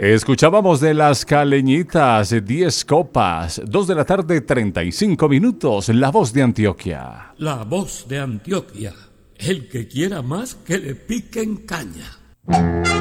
Escuchábamos de Las Caleñitas, 10 copas, 2 de la tarde, 35 minutos, La Voz de Antioquia. La Voz de Antioquia. El que quiera más, que le piquen caña.